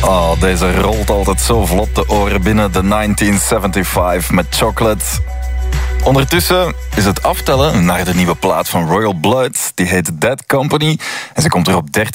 Oh, deze rolt altijd zo vlot de oren binnen. De 1975 met Chocolate. Ondertussen is het aftellen naar de nieuwe plaat van Royal Blood. Die heet Dead Company. En ze komt er op 13